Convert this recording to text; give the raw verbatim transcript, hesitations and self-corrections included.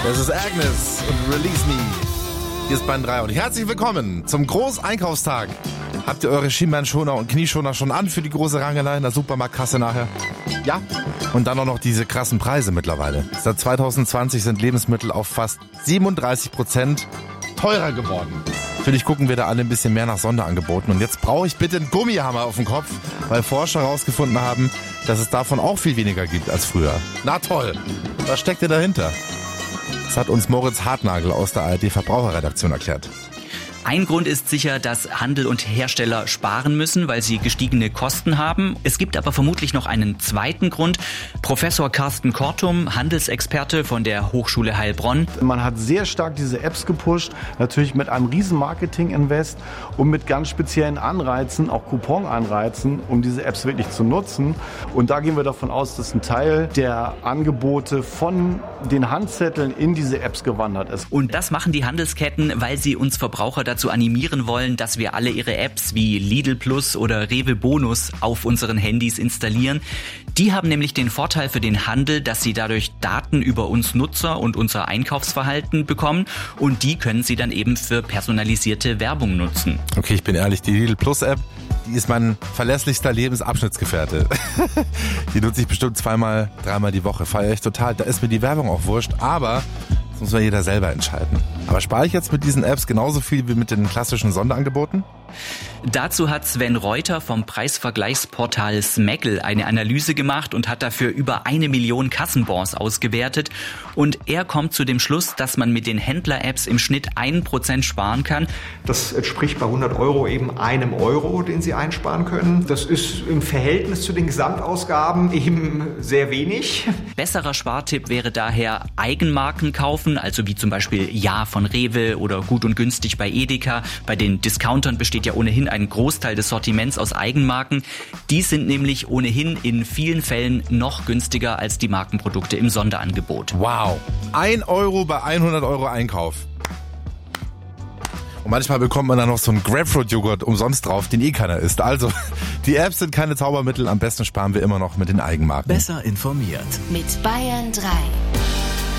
Das ist Agnes und Release Me. Hier ist Bayern drei und herzlich willkommen zum Großeinkaufstag. Habt ihr eure Schienbeinschoner und Knieschoner schon an für die große Rangelei in der Supermarktkasse nachher? Ja. Und dann auch noch diese krassen Preise mittlerweile. Seit zwanzig zwanzig sind Lebensmittel auf fast siebenunddreißig Prozent teurer geworden. Natürlich gucken wir da alle ein bisschen mehr nach Sonderangeboten. Und jetzt brauche ich bitte einen Gummihammer auf den Kopf, weil Forscher herausgefunden haben, dass es davon auch viel weniger gibt als früher. Na toll, was steckt denn dahinter? Das hat uns Moritz Hartnagel aus der A R D-Verbraucherredaktion erklärt. Ein Grund ist sicher, dass Handel und Hersteller sparen müssen, weil sie gestiegene Kosten haben. Es gibt aber vermutlich noch einen zweiten Grund. Professor Carsten Kortum, Handelsexperte von der Hochschule Heilbronn. Man hat sehr stark diese Apps gepusht, natürlich mit einem riesen Marketing-Invest und mit ganz speziellen Anreizen, auch Coupon-Anreizen, um diese Apps wirklich zu nutzen. Und da gehen wir davon aus, dass ein Teil der Angebote von den Handzetteln in diese Apps gewandert ist. Und das machen die Handelsketten, weil sie uns Verbraucher dazu animieren wollen, dass wir alle ihre Apps wie Lidl Plus oder Rewe Bonus auf unseren Handys installieren. Die haben nämlich den Vorteil für den Handel, dass sie dadurch Daten über uns Nutzer und unser Einkaufsverhalten bekommen und die können sie dann eben für personalisierte Werbung nutzen. Okay, ich bin ehrlich, die Lidl Plus App, die ist mein verlässlichster Lebensabschnittsgefährte. Die nutze ich bestimmt zweimal, dreimal die Woche, feiere ich total. Da ist mir die Werbung auch wurscht, aber das muss ja jeder selber entscheiden. Aber spare ich jetzt mit diesen Apps genauso viel wie mit den klassischen Sonderangeboten? Dazu hat Sven Reuter vom Preisvergleichsportal Smaggle eine Analyse gemacht und hat dafür über eine Million Kassenbons ausgewertet. Und er kommt zu dem Schluss, dass man mit den Händler-Apps im Schnitt ein Prozent sparen kann. Das entspricht bei hundert Euro eben einem Euro, den Sie einsparen können. Das ist im Verhältnis zu den Gesamtausgaben eben sehr wenig. Besserer Spartipp wäre daher Eigenmarken kaufen, also wie zum Beispiel Ja von Rewe oder Gut und Günstig bei Edeka. Bei den Discountern besteht ja ohnehin ein Großteil des Sortiments aus Eigenmarken. Die sind nämlich ohnehin in vielen Fällen noch günstiger als die Markenprodukte im Sonderangebot. Wow, ein Euro bei hundert Euro Einkauf. Und manchmal bekommt man dann noch so einen Grapefruit-Joghurt umsonst drauf, den eh keiner isst. Also, die Apps sind keine Zaubermittel, am besten sparen wir immer noch mit den Eigenmarken. Besser informiert mit Bayern drei.